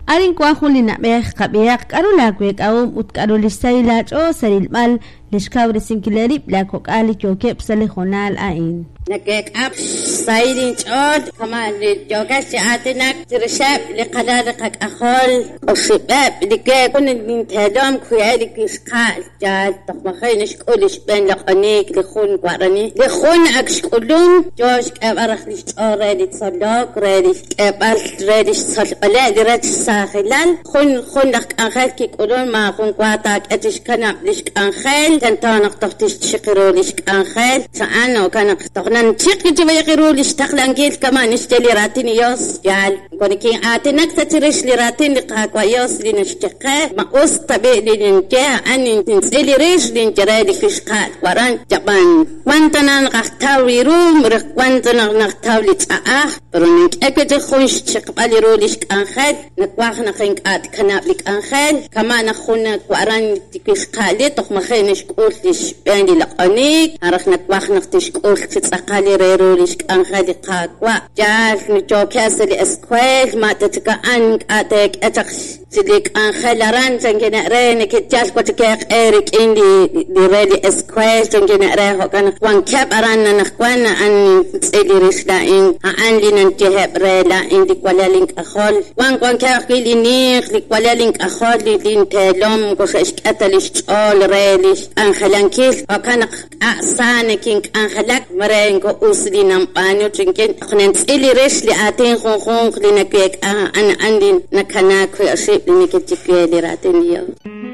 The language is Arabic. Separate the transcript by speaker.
Speaker 1: arin kuahulina kabiyak arulakwek au utkarulisailach o sarilmal lishkawrisin kilerip la kokali chokep salejonal ain
Speaker 2: نكيك أبش سايدين شعور كمان للجوكاش عاتناك ترشاب لقلالقك أخول الشباب لكي كون الانتهادهم كويالك يسقال جال تخمخينش كولش بين لقنيك لخون قوارني لخون أكش كلهم جوش كاب أرخ لشعور رادي تصلوك رادي كاب أرخ رادي تصلقلا لرادي الساخلال خون لك أنخال كي كلهم ما خون قواتاك أتش كناب لشك أنخال تنتانق تفتش تشقرو لشك أنخال سعانا وكانق تغنى نشيك جبا يغيروا لشتغل انجيل كمان نشتلي راتين يوس جال كونكي عاتنك تترش لراتين لقاكوا يوس لنشتقه ما أوس طبيعي لنجاه أني نسألي ريش لنجرى لكشقال وران جبان وانتنا نغتاولي روم وانتنا نغتاولي تأه برونك أكد خونش تشقبالي روليشك أنخال نكواخ نخينك آت كنابلك أنخال كمان نخونك وران تكشقالي تخمخينش كولتش باني لقانيك عرخ نكواخ نختش كولتش تسقالي ريروليشك أنخالي قاكوا جال نجوكاس الأسكويل ما تتكا أنك آتك أتخش سيديك أنخال ران تنجينا رينك جال كوتكيق إيريك إندي ريلي أسكويل تنجينا ريهو كان وان كاب أرانا نخوانا أن تسيلي رشلائن أن لننتهب ريلائن لك ولا لنك أخول وان كاب قيلي نيخ لك ولا لنك أخول لنتهلوم كوشش كتلش تقول ريليش أنخلان كيل وكان أعصانك إنك أنخلك مرين كو أوسلي نمبانيو تنكين خنان تسيلي رش لآتين خونخونخ لنكيك أنا عندي نكناك في أشيب لنكتكي لراتين يوم